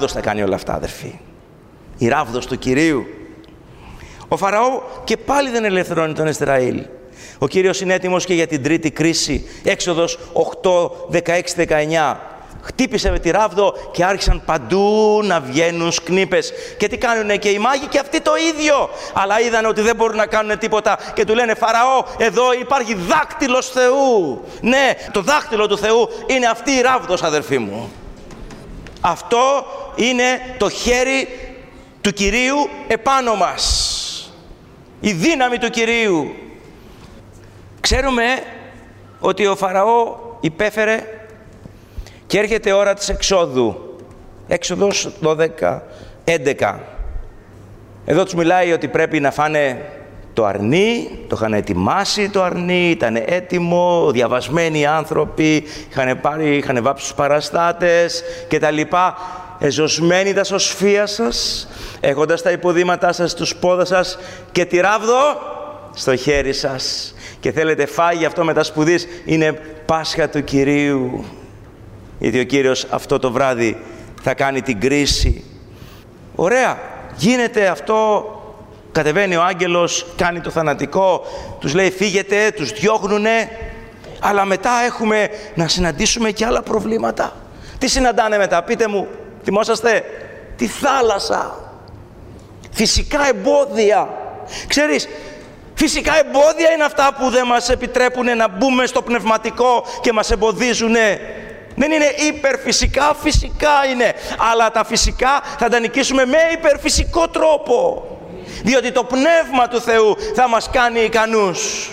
ράβδος θα κάνει όλα αυτά, αδερφοί. Η ράβδος του Κυρίου. Ο Φαραώ και πάλι δεν ελευθερώνει τον Ισραήλ. Ο Κύριος είναι έτοιμος και για την τρίτη κρίση. Έξοδος 8, 16, 19. Χτύπησε με τη ράβδο και άρχισαν παντού να βγαίνουν σκνήπες. Και τι κάνουνε και οι μάγοι και αυτοί το ίδιο. Αλλά είδαν ότι δεν μπορούν να κάνουν τίποτα και του λένε Φαραώ, εδώ υπάρχει δάκτυλος Θεού. Ναι, το δάκτυλο του Θεού είναι αυτή η ράβδος, αδερφοί μου. Αυτό είναι το χέρι του Κυρίου επάνω μας. Η δύναμη του Κυρίου. Ξέρουμε ότι ο Φαραώ υπέφερε και έρχεται η ώρα της εξόδου. Έξοδος 12, 11. Εδώ τους μιλάει ότι πρέπει να φάνε το αρνί, το είχαν ετοιμάσει το αρνί, ήταν έτοιμο, διαβασμένοι άνθρωποι, είχαν βάψει τους παραστάτες και τα λοιπά. Εζωσμένοι τα σωσφία σας, έχοντας τα υποδήματά σας στους πόδας σας και τη ράβδο στο χέρι σας. Και θέλετε φάγει αυτό με τα σπουδής, είναι Πάσχα του Κυρίου. Γιατί ο Κύριος αυτό το βράδυ θα κάνει την κρίση. Ωραία, γίνεται αυτό, κατεβαίνει ο άγγελος, κάνει το θανατικό, τους λέει φύγετε, τους διώχνουνε, αλλά μετά έχουμε να συναντήσουμε και άλλα προβλήματα. Τι συναντάνε μετά, πείτε μου, θυμόσαστε? Τη θάλασσα, φυσικά εμπόδια. Ξέρεις, φυσικά εμπόδια είναι αυτά που δεν μας επιτρέπουν να μπούμε στο πνευματικό και μας εμποδίζουνε. Δεν είναι υπερφυσικά, φυσικά είναι. Αλλά τα φυσικά θα τα νικήσουμε με υπερφυσικό τρόπο. Διότι το Πνεύμα του Θεού θα μας κάνει ικανούς.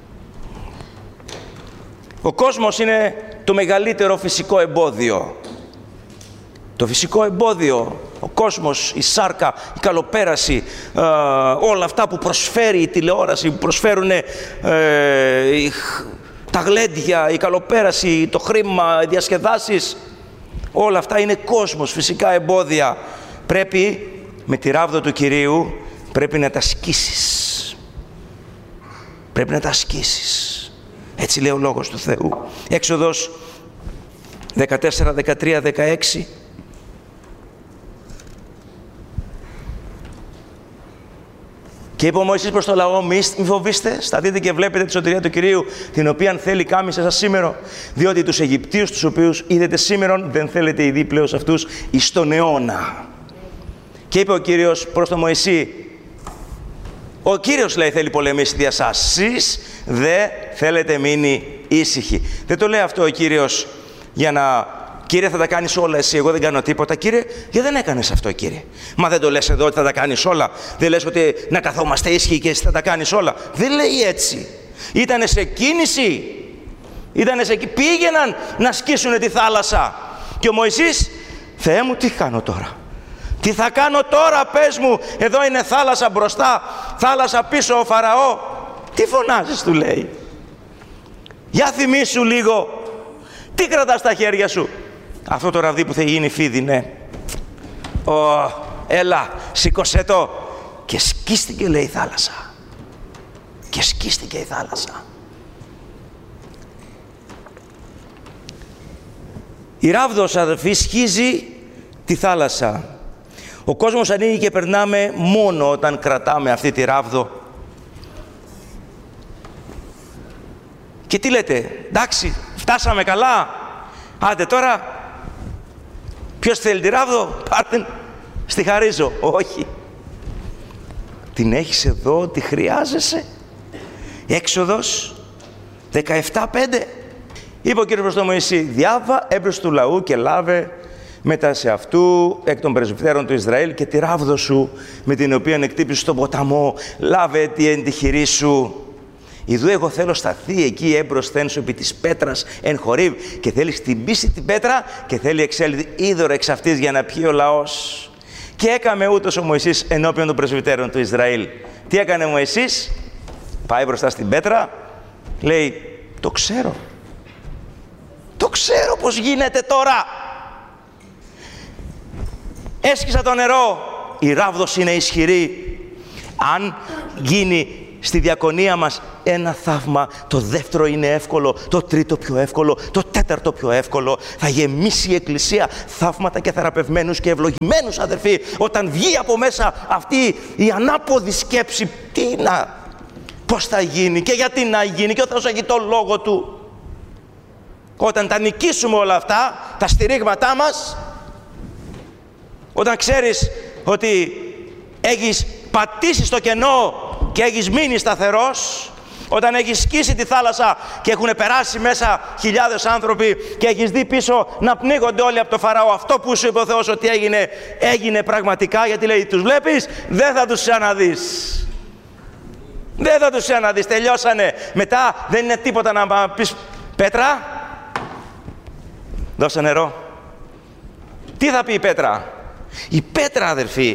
Ο κόσμος είναι το μεγαλύτερο φυσικό εμπόδιο. Το φυσικό εμπόδιο, ο κόσμος, η σάρκα, η καλοπέραση, όλα αυτά που προσφέρει η τηλεόραση, που προσφέρουν τα γλέντια, η καλοπέραση, το χρήμα, οι διασκεδάσεις, όλα αυτά είναι κόσμος, φυσικά εμπόδια. Πρέπει με τη ράβδο του Κυρίου, πρέπει να τα ασκήσεις. Πρέπει να τα ασκήσεις. Έτσι λέει ο Λόγος του Θεού. Έξοδος 14, 13, 16. Και είπε ο Μωυσής προς το λαό, μη φοβήστε, σταθείτε και βλέπετε τη σωτηρία του Κυρίου, την οποία θέλει κάμισε σας σήμερον, διότι τους Αιγυπτίους, τους οποίους είδετε σήμερον, δεν θέλετε ήδη πλέον αυτούς εις τον αιώνα. Και είπε ο Κύριος προς τον Μωυσή, ο Κύριος λέει θέλει πολεμήσει δια σας, εσείς δεν θέλετε μείνει ήσυχοι. Δεν το λέει αυτό ο Κύριος για να... Κύριε, θα τα κάνεις όλα εσύ, εγώ δεν κάνω τίποτα. Κύριε, γιατί δεν έκανες αυτό, Κύριε? Μα δεν το λες εδώ ότι θα τα κάνεις όλα? Δεν λες ότι να καθόμαστε ήσυχοι και εσύ θα τα κάνεις όλα? Δεν λέει έτσι. Ήτανε σε κίνηση. Πήγαιναν να σκίσουν τη θάλασσα. Και ο Μωυσής, Θεέ μου, τι κάνω τώρα? Τι θα κάνω τώρα, πες μου? Εδώ είναι θάλασσα μπροστά, θάλασσα πίσω ο Φαραώ. Τι φωνάζεις, του λέει? Για θυμήσου λίγο. Τι κρατάς στα χέρια σου? Αυτό το ραβδί που θα γίνει φίδι, ναι. Έλα, σήκωσέ το. Και σκίστηκε, λέει, η θάλασσα. Και σκίστηκε η θάλασσα. Η ράβδος, αδελφοί, σχίζει τη θάλασσα. Ο κόσμος ανοίγει και περνάμε μόνο όταν κρατάμε αυτή τη ράβδο. Και τι λέτε? Εντάξει, φτάσαμε καλά. Άντε τώρα, ποιος θέλει τη ράβδο? Πάρτε, στη χαρίζω. Όχι. Την έχεις εδώ, τη χρειάζεσαι. Έξοδος 17:5. Είπε ο Κύριος προς τον Μωυσή, διάβα έμπρος του λαού και λάβε μετά σε αυτού εκ των πρεσβυτέρων του Ισραήλ και τη ράβδο σου με την οποία εκτύπησες στον ποταμό, λάβε τι εν τη χειρή σου. Ιδού εγώ θέλω σταθεί εκεί έμπροσθεν σου επί της πέτρας εν Χορήβ και θέλει χτυπήσει την πέτρα και θέλει εξέλθει είδωρο εξ αυτής για να πιει ο λαός. Και έκαμε ούτως ο Μωυσής ενώπιον των πρεσβυτέρων του Ισραήλ. Τι έκανε ο Μωυσής? Πάει μπροστά στην πέτρα, λέει, το ξέρω. Το ξέρω πώς γίνεται τώρα. Έσκυσα το νερό. Η ράβδος είναι ισχυρή. Αν γίνει στη διακονία μας ένα θαύμα, το δεύτερο είναι εύκολο, το τρίτο πιο εύκολο, το τέταρτο πιο εύκολο. Θα γεμίσει η Εκκλησία θαύματα και θεραπευμένους και ευλογημένους, αδερφοί, όταν βγει από μέσα αυτή η ανάποδη σκέψη, πώς θα γίνει και γιατί να γίνει και ο Θεός έχει το λόγο Του. Όταν τα νικήσουμε όλα αυτά, τα στηρίγματά μας, όταν ξέρεις ότι έχεις πατήσει στο κενό και έχεις μείνει σταθερός, όταν έχεις σκίσει τη θάλασσα και έχουν περάσει μέσα χιλιάδες άνθρωποι και έχεις δει πίσω να πνίγονται όλοι από το Φαραώ, αυτό που σου είπε ο Θεός ότι έγινε, έγινε πραγματικά, γιατί λέει τους βλέπεις, δεν θα τους ξαναδείς. Δεν θα τους ξαναδείς, τελειώσανε. Μετά δεν είναι τίποτα να πεις Πέτρα, δώσε νερό. Τι θα πει η Πέτρα? Η Πέτρα, αδερφοί,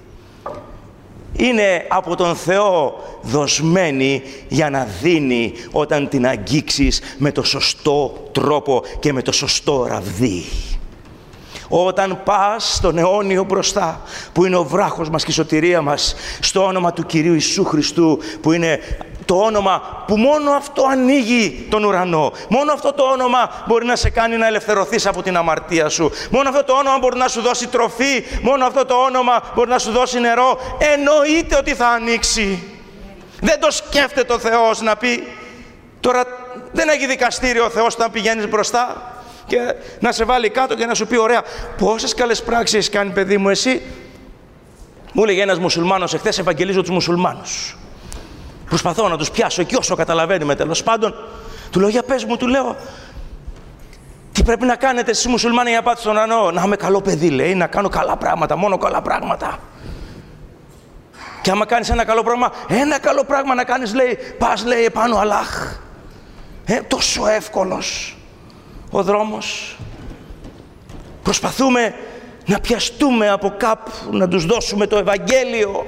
είναι από τον Θεό δοσμένη για να δίνει όταν την αγγίξεις με το σωστό τρόπο και με το σωστό ραβδί. Όταν πας στον αιώνιο μπροστά, που είναι ο βράχος μας και η σωτηρία μας, στο όνομα του Κυρίου Ιησού Χριστού, που είναι το όνομα που μόνο αυτό ανοίγει τον ουρανό. Μόνο αυτό το όνομα μπορεί να σε κάνει να ελευθερωθείς από την αμαρτία σου. Μόνο αυτό το όνομα μπορεί να σου δώσει τροφή. Μόνο αυτό το όνομα μπορεί να σου δώσει νερό. Εννοείται ότι θα ανοίξει. Δεν το σκέφτεται ο Θεός να πει, τώρα δεν έχει δικαστήριο ο Θεός όταν πηγαίνεις μπροστά και να σε βάλει κάτω και να σου πει, ωραία, πόσες καλές πράξεις έχεις κάνει, παιδί μου, εσύ? Μου έλεγε ένας μουσουλμάνος εχθές, ευαγγελίζω τους μουσουλμάνους. Προσπαθώ να τους πιάσω εκεί όσο καταλαβαίνουμε, τέλος πάντων. Του λέω, για πες μου, του λέω, τι πρέπει να κάνετε εσείς μουσουλμάνοι για να πάτε στον ουρανό? Να είμαι καλό παιδί, λέει, να κάνω καλά πράγματα, μόνο καλά πράγματα. Και άμα κάνεις ένα καλό πράγμα να κάνεις, λέει, πας, λέει, επάνω Αλλάχ. Τόσο εύκολος ο δρόμος. Προσπαθούμε να πιαστούμε από κάπου, να τους δώσουμε το Ευαγγέλιο.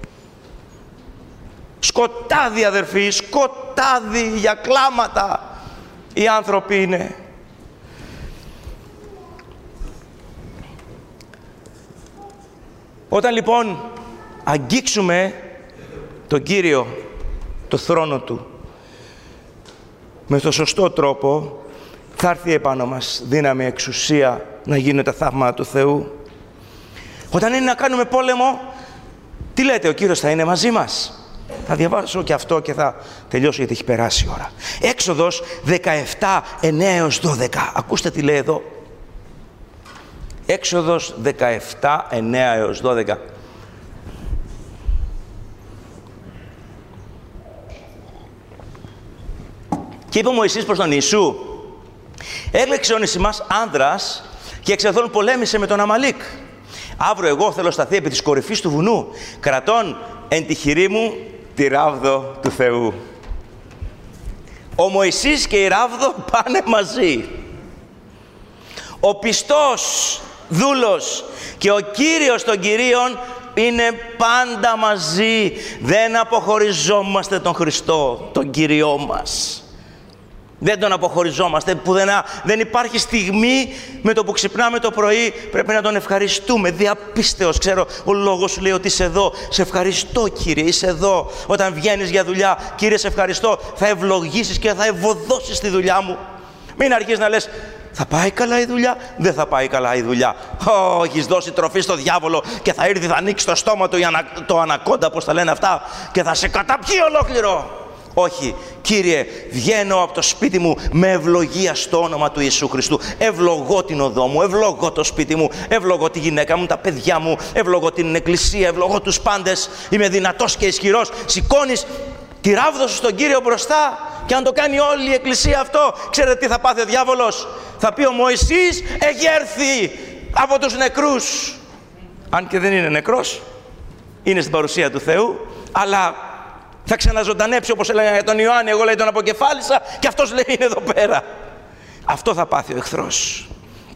Σκοτάδι, αδερφοί, σκοτάδι για κλάματα οι άνθρωποι είναι. Όταν λοιπόν αγγίξουμε τον Κύριο, το θρόνο Του, με το σωστό τρόπο, θα έρθει επάνω μας δύναμη, εξουσία να γίνουν τα θαύματα του Θεού. Όταν είναι να κάνουμε πόλεμο, τι λέτε, ο Κύριος θα είναι μαζί μας? Θα διαβάσω και αυτό και θα τελειώσω γιατί έχει περάσει η ώρα. Έξοδος 17, 9 έως 12. Ακούστε τι λέει εδώ. Έξοδος 17, 9 έως 12. Και είπε ο Μωυσής προς τον Ιησού, έλεξε ο Νησιμάς άνδρας και εξ πολέμησε με τον Αμαλίκ. Αύριο εγώ θέλω σταθεί επί της κορυφής του βουνού, κρατών εν τη χειρή μου τη ράβδο του Θεού. Ο Μωυσής και η ράβδο πάνε μαζί. Ο πιστός δούλος και ο Κύριος των Κυρίων είναι πάντα μαζί. Δεν αποχωριζόμαστε τον Χριστό, τον Κύριό μας. Δεν τον αποχωριζόμαστε πουθενά. Δεν υπάρχει στιγμή με το που ξυπνάμε το πρωί πρέπει να τον ευχαριστούμε. Διαπίστεως, ξέρω, ο λόγος σου λέει ότι είσαι εδώ. Σε ευχαριστώ, Κύριε, είσαι εδώ. Όταν βγαίνεις για δουλειά, Κύριε, σε ευχαριστώ. Θα ευλογήσεις και θα ευωδώσεις τη δουλειά μου. Μην αρχίσεις να λες, θα πάει καλά η δουλειά, δεν θα πάει καλά η δουλειά. Έχεις δώσει τροφή στο διάβολο και θα έρθει, θα ανοίξει το στόμα του το ανακόντα, πώς τα λένε αυτά, και θα σε καταπιεί ολόκληρο. Όχι, Κύριε, βγαίνω από το σπίτι μου με ευλογία στο όνομα του Ιησού Χριστού. Ευλογώ την οδό μου, ευλογώ το σπίτι μου, ευλογώ τη γυναίκα μου, τα παιδιά μου, ευλογώ την εκκλησία, ευλογώ τους πάντες. Είμαι δυνατός και ισχυρός. Σηκώνεις τη ράβδο σου στον Κύριο μπροστά και αν το κάνει όλη η εκκλησία αυτό, ξέρετε τι θα πάθει ο διάβολος? Θα πει ο Μωυσής έχει έρθει από τους νεκρούς. Αν και δεν είναι νεκρός, είναι στην παρουσία του Θεού, αλλά θα ξαναζωντανέψει, όπως έλεγα για τον Ιωάννη. Εγώ, λέει, τον αποκεφάλισα και αυτός, λέει, είναι εδώ πέρα. Αυτό θα πάθει ο εχθρός.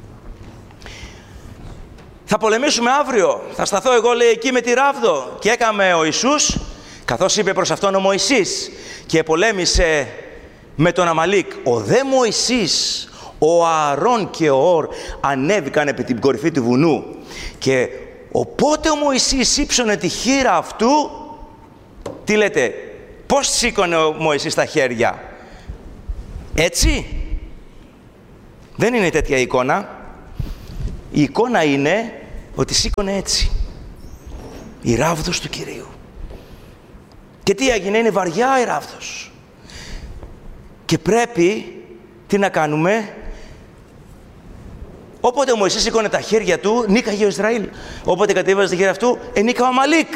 Θα πολεμήσουμε αύριο. Θα σταθώ εγώ, λέει, εκεί με τη ράβδο. Και έκαμε ο Ιησούς, καθώς είπε προς αυτόν ο Μωυσής, και πολέμησε με τον Αμαλίκ. Ο δε Μωυσής, ο Ααρών και ο Ορ ανέβηκαν επί την κορυφή του βουνού. Και οπότε ο Μωυσής ύψωνε τη χείρα αυτού. Τι λέτε? Πώς σήκωνε ο Μωυσής τα χέρια? Έτσι? Δεν είναι τέτοια εικόνα. Η εικόνα είναι ότι σήκωνε έτσι. Η ράβδος του Κυρίου. Και τι έγινε? Είναι βαριά η ράβδος. Και πρέπει, τι να κάνουμε? Όποτε ο Μωυσής σήκωνε τα χέρια του, νίκαγε ο Ισραήλ. Όποτε κατέβαζε τα χέρια αυτού, ενίκα ο Αμαλίκ.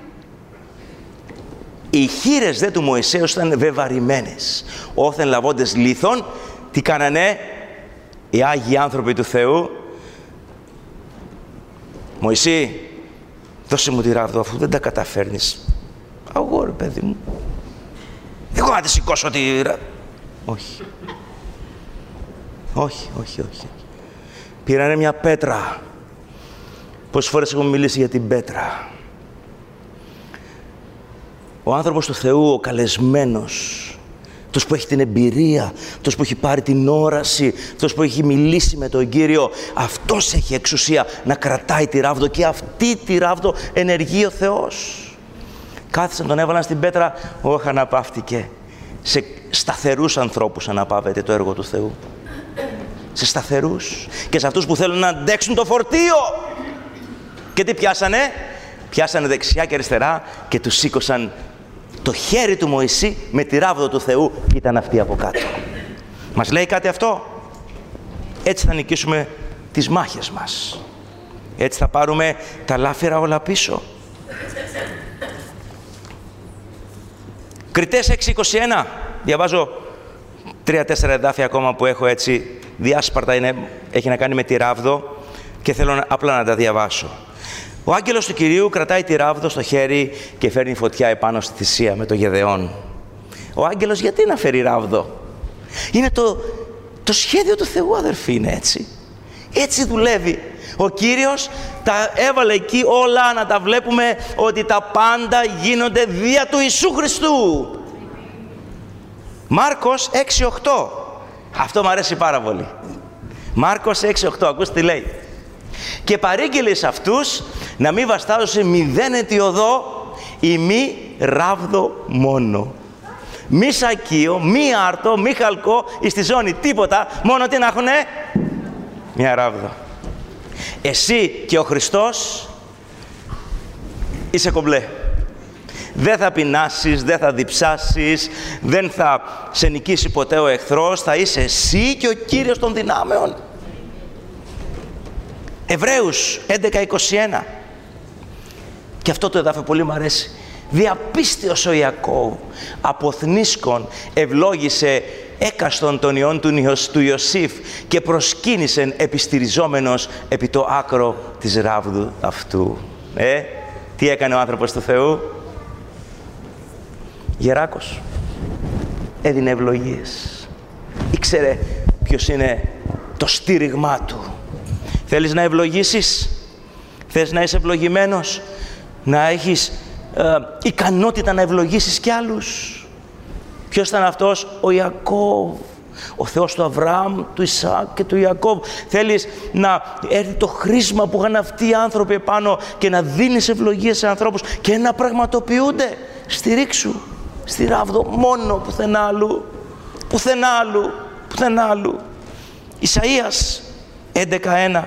Οι χείλες δε του Μωυσέως ήταν βεβαρημένες. Όθεν λαβώντες λίθον, τι κάνανε οι Άγιοι άνθρωποι του Θεού? Μωυσή, δώσε μου τη ράβδο, αφού δεν τα καταφέρνεις. Αγόρι, παιδί μου. Εγώ να τη σηκώσω τη ράβδο. Όχι. Όχι, όχι, όχι. Πήρανε μια πέτρα. Πόσες φορές έχουμε μιλήσει για την πέτρα? Ο άνθρωπος του Θεού, ο καλεσμένος, αυτός που έχει την εμπειρία, αυτός που έχει πάρει την όραση, αυτός που έχει μιλήσει με τον Κύριο, αυτός έχει εξουσία να κρατάει τη ράβδο και αυτή τη ράβδο ενεργεί ο Θεός. Κάθισαν, τον έβαλαν στην πέτρα, όχι, αναπαύτηκε. Σε σταθερούς ανθρώπους αναπαύεται το έργο του Θεού. Σε σταθερούς. Και σε αυτούς που θέλουν να αντέξουν το φορτίο. Και τι πιάσανε? Πιάσανε δεξιά και αριστερά και τους σήκωσαν το χέρι του Μωυσή με τη ράβδο του Θεού. Ήταν αυτή από κάτω. Μας λέει κάτι αυτό? Έτσι θα νικήσουμε τις μάχες μας. Έτσι θα πάρουμε τα λάφυρα όλα πίσω. Κριτές 6:21. Διαβάζω 3-4 εδάφια ακόμα που έχω έτσι διάσπαρτα, έχει να κάνει με τη ράβδο και θέλω απλά να τα διαβάσω. Ο άγγελος του Κυρίου κρατάει τη ράβδο στο χέρι και φέρνει φωτιά επάνω στη θυσία με το Γεδεών. Ο άγγελος γιατί να φέρει ράβδο? Είναι το σχέδιο του Θεού, αδερφοί, είναι έτσι. Έτσι δουλεύει. Ο Κύριος τα έβαλε εκεί όλα να τα βλέπουμε ότι τα πάντα γίνονται δια του Ιησού Χριστού. Μάρκος 6:8. Αυτό μου αρέσει πάρα πολύ. Μάρκος 6:8. Ακούστε τι λέει. Και παρήγγειλε σε αυτούς να μην βαστάζωσε μηδέν αιτιοδό ή μη ράβδο μόνο. Μη σακείο, μη άρτο, μη χαλκό εις τη ζώνη. Τίποτα. Μόνο τι να έχουνε? Μια ράβδο. Εσύ και ο Χριστός είσαι κομπλέ. Δεν θα πεινάσεις, δεν θα διψάσεις, δεν θα σε νικήσει ποτέ ο εχθρός. Θα είσαι εσύ και ο Κύριος των δυνάμεων. Εβραίους 11:21. Και αυτό το εδάφιο πολύ μου αρέσει. Διαπίστεως ο Ιακώβ από θνίσκον ευλόγησε έκαστον των ιών του Ιωσήφ και προσκύνησεν επιστηριζόμενος επί το άκρο της ράβδου αυτού. Τι έκανε ο άνθρωπος του Θεού? Γεράκος. Έδινε ευλογίες. Ήξερε ποιος είναι το στήριγμά του. Θέλεις να ευλογήσεις? Θες να είσαι ευλογημένος? Να έχεις ικανότητα να ευλογήσεις κι άλλους? Ποιος ήταν αυτός? Ο Ιακώβ. Ο Θεός του Αβραάμ, του Ισαάκ και του Ιακώβ. Θέλεις να έρθει το χρήσμα που είχαν αυτοί οι άνθρωποι επάνω και να δίνεις ευλογίες σε ανθρώπους και να πραγματοποιούνται? Στηρίξου στη ράβδο μόνο, πουθενά άλλου. Πουθενά άλλου. Πουθενά άλλου. Ισαΐας 11:1.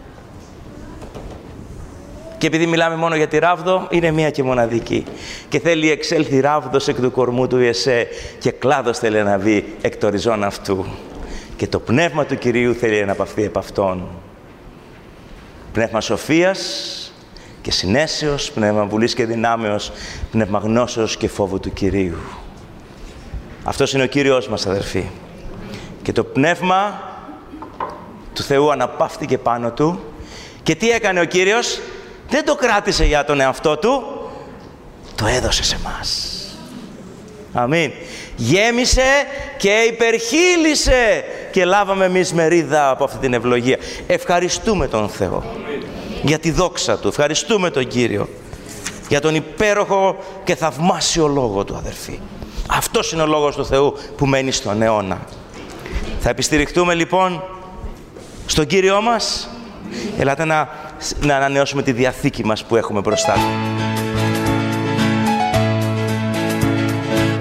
Και επειδή μιλάμε μόνο για τη ράβδο, είναι μία και μοναδική. Και θέλει εξέλθει ράβδος εκ του κορμού του Ιεσέ και κλάδος θέλει να βγει εκ των ριζών αυτού. Και το πνεύμα του Κυρίου θέλει να απαυθεί επ' αυτόν. Πνεύμα σοφίας και συνέσεως, πνεύμα βουλής και δυνάμεως, πνεύμα γνώσεως και φόβου του Κυρίου. Αυτός είναι ο Κύριος μας, αδερφοί. Και το πνεύμα του Θεού αναπαύτηκε πάνω του. Και τι έκανε ο Κύριος? Δεν το κράτησε για τον εαυτό του, το έδωσε σε μας. Αμήν. Γέμισε και υπερχείλησε και λάβαμε εμείς μερίδα από αυτή την ευλογία. Ευχαριστούμε τον Θεό για τη δόξα Του. Ευχαριστούμε τον Κύριο για τον υπέροχο και θαυμάσιο Λόγο Του, αδερφοί. Αυτός είναι ο Λόγος του Θεού που μένει στον αιώνα. Θα επιστηριχτούμε λοιπόν στον Κύριό μας. Ελάτε να ανανεώσουμε τη διαθήκη μας που έχουμε μπροστά του.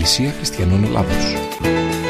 Εκκλησία Χριστιανών Ελλάδος.